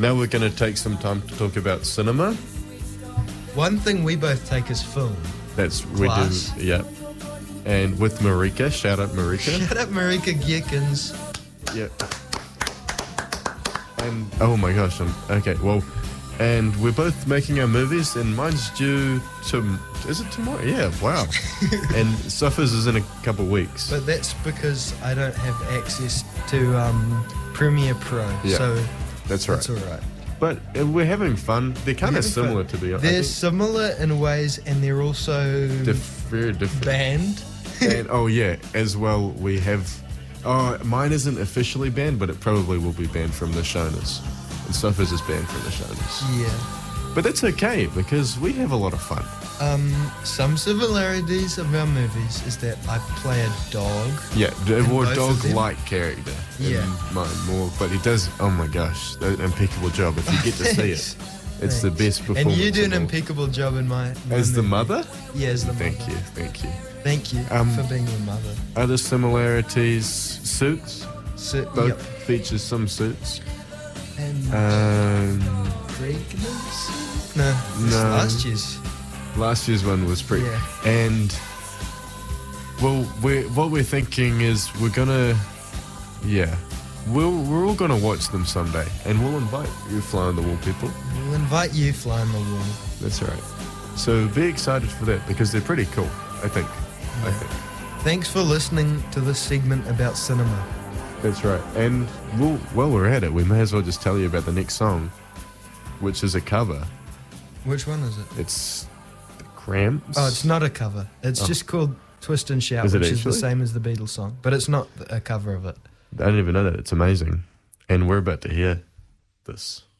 Now we're going to take some time to talk about cinema. One thing we both take is film. That's Class. we do, yeah. And with Marika, shout out Marika. Shut up, Marika Giekins. Yeah. And oh my gosh, okay. Well, and we're both making our movies, and mine's due to. Is it tomorrow? Yeah. Wow. And Suffer's is in a couple of weeks. But that's because I don't have access to Premiere Pro. Yeah, so that's right. That's all right. But we're having fun. They're kind of similar, to be honest. They're similar in ways, and they're also very different. banned. And oh yeah, as well we have. Oh, mine isn't officially banned, but it probably will be banned from the Shoners. And Suffer's is banned from the Shoners. Yeah. But that's okay because we have a lot of fun. Some similarities of our movies is that I play a dog. Yeah, in more both of them. dog-like character. Yeah. In mine more, but he does. Oh my gosh, an impeccable job. If you get to see it, it's the best performance. And you do an of all. impeccable job in my As the movie. mother. Yeah, as the Thank mother. you, thank you. Thank you for being your mother. Other similarities: suits. So, Both yep. features some suits. And pregnancy? No, it's No. last year's. Last year's one was pretty. Yeah. And well, what we're thinking is we're gonna, we're all gonna watch them someday, and we'll invite you, Fly on the Wall people. We'll invite you, Fly on the Wall. That's right. So be excited for that because they're pretty cool. I think. Thanks for listening to this segment about cinema. That's right. And while we're at it, we may as well just tell you about the next song, which is a cover. Which one is it? It's the Cramps. Oh, it's not a cover. It's just called Twist and Shout, Is it which is the actually? same as the Beatles song, but it's not a cover of it. I didn't even know that. It's amazing. And we're about to hear this.